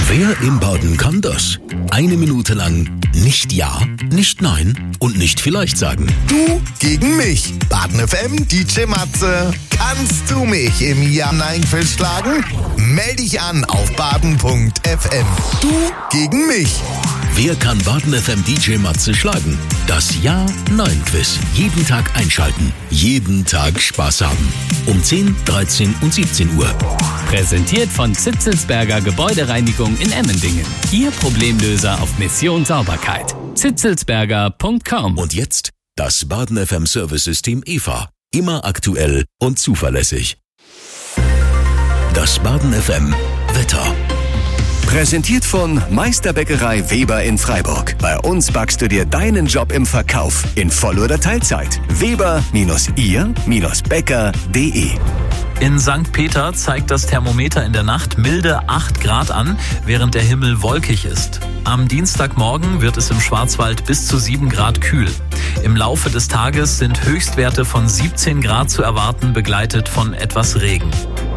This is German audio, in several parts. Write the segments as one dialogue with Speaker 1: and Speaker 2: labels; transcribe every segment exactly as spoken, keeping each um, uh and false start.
Speaker 1: Wer im Baden kann das? Eine Minute lang nicht Ja, nicht Nein und nicht vielleicht sagen.
Speaker 2: Du gegen mich. Baden F M, D J Matze. Kannst du mich im Ja-Nein-Quiz schlagen? Melde dich an auf baden punkt f m. Du gegen mich.
Speaker 1: Wer kann Baden F M D J Matze schlagen? Das Ja-Nein-Quiz. Jeden Tag einschalten. Jeden Tag Spaß haben. Um zehn, dreizehn und siebzehn Uhr.
Speaker 3: Präsentiert von Zitzelsberger Gebäudereinigung in Emmendingen. Ihr Problemlöser auf Mission Sauberkeit. zitzelsberger punkt com.
Speaker 1: Und jetzt das Baden F M Service-System E V A. Immer aktuell und zuverlässig. Das Baden F M Wetter.
Speaker 4: Präsentiert von Meisterbäckerei Weber in Freiburg. Bei uns backst du dir deinen Job im Verkauf in Voll- oder Teilzeit. Weber ihr Bäcker punkt de.
Speaker 5: In Sankt Peter zeigt das Thermometer in der Nacht milde acht Grad an, während der Himmel wolkig ist. Am Dienstagmorgen wird es im Schwarzwald bis zu sieben Grad kühl. Im Laufe des Tages sind Höchstwerte von siebzehn Grad zu erwarten, begleitet von etwas Regen.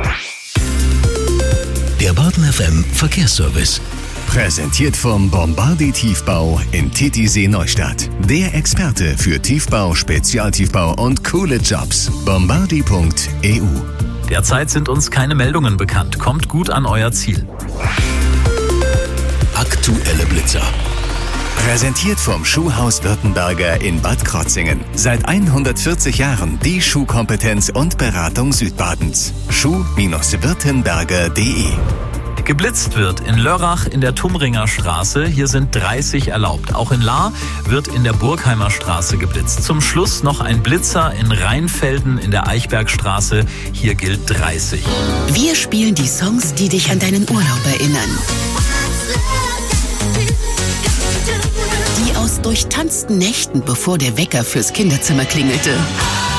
Speaker 1: Der Baden F M Verkehrsservice.
Speaker 4: Präsentiert vom Bombardi Tiefbau in Titisee Neustadt. Der Experte für Tiefbau, Spezialtiefbau und coole Jobs. bombardi punkt e u.
Speaker 5: Derzeit sind uns keine Meldungen bekannt. Kommt gut an euer Ziel.
Speaker 1: Aktuelle Blitzer.
Speaker 4: Präsentiert vom Schuhhaus Württemberger in Bad Krotzingen. Seit hundertvierzig Jahren die Schuhkompetenz und Beratung Südbadens. schuh-württemberger punkt de.
Speaker 5: Geblitzt wird in Lörrach in der Tumringer Straße. Hier sind dreißig erlaubt. Auch in Lahr wird in der Burgheimer Straße geblitzt. Zum Schluss noch ein Blitzer in Rheinfelden in der Eichbergstraße. Hier gilt dreißig.
Speaker 6: Wir spielen die Songs, die dich an deinen Urlaub erinnern. Die aus durchtanzten Nächten, bevor der Wecker fürs Kinderzimmer klingelte.